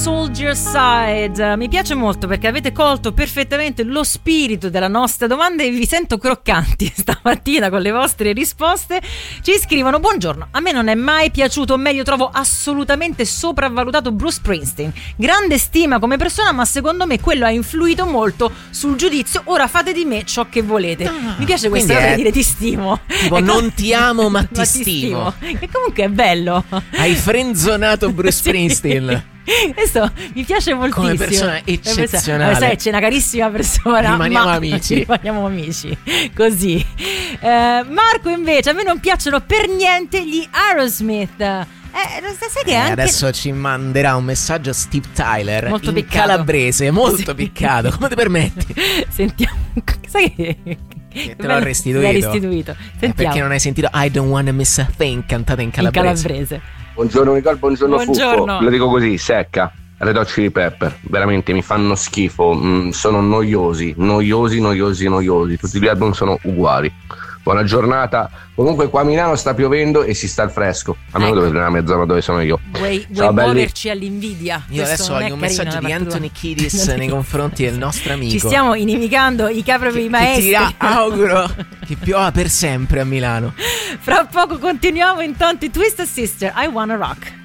Soldier Side. Mi piace molto perché avete colto perfettamente lo spirito della nostra domanda e vi sento croccanti stamattina con le vostre risposte. Ci scrivono: buongiorno, a me non è mai piaciuto, o meglio trovo assolutamente sopravvalutato Bruce Springsteen. Grande stima come persona, ma secondo me quello ha influito molto sul giudizio. Ora fate di me ciò che volete. Mi piace questa cosa di dire ti stimo. Tipo, non ti amo ma ti stimo. Che comunque è bello. Hai frenzonato Bruce Springsteen. Questo mi piace moltissimo. Come persona eccezionale. Sai, c'è una carissima persona. Rimaniamo amici. Rimaniamo amici. Così. Marco invece, a me non piacciono per niente gli Aerosmith. Sai che anche... Adesso ci manderà un messaggio Steve Tyler molto in piccato. Calabrese, molto piccato. Come ti permetti? Sentiamo. Sai che te l'ho restituito. L'hai restituito. Sentiamo. Perché non hai sentito I Don't Wanna Miss a Thing cantata in calabrese? In calabrese. Buongiorno Nicole, buongiorno Buongiorno. Fuffo. Lo dico così, secca. Red Hot Chili Pepper, veramente mi fanno schifo, sono noiosi. Tutti gli album sono uguali. Buona giornata. Comunque qua a Milano sta piovendo e si sta al fresco. A meno dove nella mia zona dove sono io. Vuoi Ciao, muoverci all'invidia? Io adesso voglio un messaggio di Anthony Kiedis nei confronti del nostro amico. Ci stiamo inimicando i capri maestri. Che ti auguro che piova per sempre a Milano. Fra poco continuiamo, intanto i Twisted Sister, I Wanna Rock.